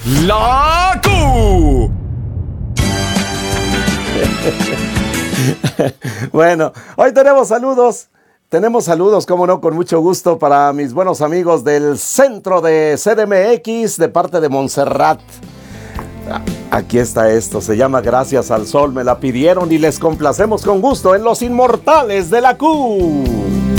La Q. Bueno, hoy tenemos saludos. Tenemos saludos, cómo no, con mucho gusto para mis buenos amigos del centro de CDMX de parte de Montserrat. Aquí está esto, se llama Gracias al Sol, me la pidieron y les complacemos con gusto en Los Inmortales de la Q.